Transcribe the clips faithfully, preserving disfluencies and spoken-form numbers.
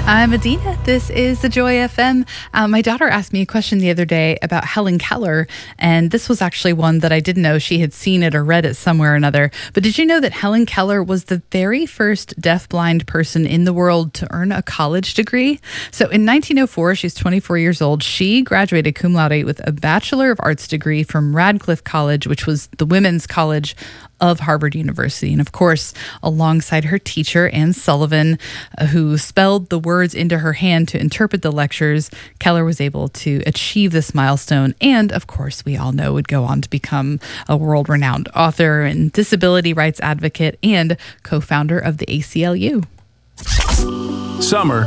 I'm Adina. This is the Joy F M. Um, my daughter asked me a question the other day about Helen Keller, and this was actually one that I didn't know. She had seen it or read it somewhere or another. But did you know that Helen Keller was the very first deafblind person in the world to earn a college degree? So in nineteen oh four, she's twenty-four years old. She graduated cum laude with a Bachelor of Arts degree from Radcliffe College, which was the women's college of Harvard University. And of course, alongside her teacher, Anne Sullivan, uh, who spelled the words into her hand to interpret the lectures, Keller was able to achieve this milestone. And of course, we all know would go on to become a world-renowned author and disability rights advocate and co-founder of the A C L U. Summer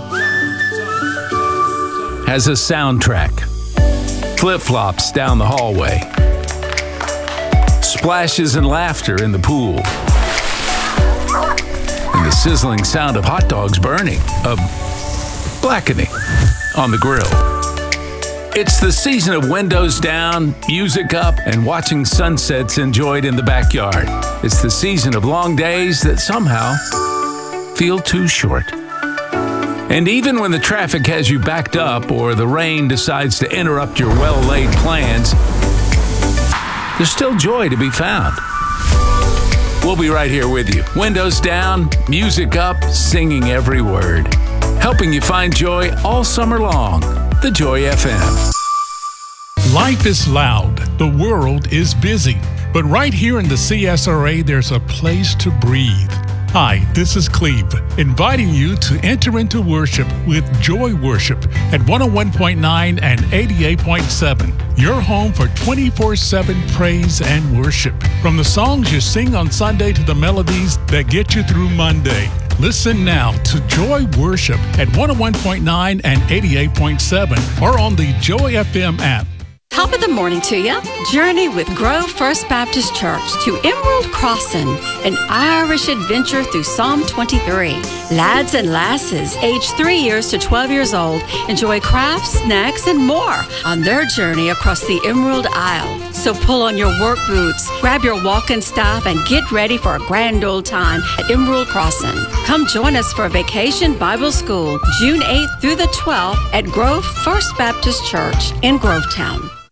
has a soundtrack. Flip-flops down the hallway. Splashes and laughter in the pool. And the sizzling sound of hot dogs burning, of blackening on the grill. It's the season of windows down, music up, and watching sunsets enjoyed in the backyard. It's the season of long days that somehow feel too short. And even when the traffic has you backed up or the rain decides to interrupt your well-laid plans, there's still joy to be found. We'll be right here with you. Windows down, music up, singing every word. Helping you find joy all summer long. The Joy F M. Life is loud. The world is busy. But right here in the C S R A, there's a place to breathe. Hi, this is Cleve, inviting you to enter into worship with Joy Worship at one oh one point nine and eighty-eight point seven. Your home for twenty-four seven praise and worship. From the songs you sing on Sunday to the melodies that get you through Monday. Listen now to Joy Worship at one oh one point nine and eighty-eight point seven or on the Joy F M app. Top of the morning to you. Journey with Grove First Baptist Church to Emerald Crossing, an Irish adventure through Psalm twenty-three. Lads and lasses aged three years to twelve years old enjoy crafts, snacks, and more on their journey across the Emerald Isle. So pull on your work boots, grab your walking staff, and get ready for a grand old time at Emerald Crossing. Come join us for a Vacation Bible School, June eighth through the twelfth at Grove First Baptist Church in Grovetown.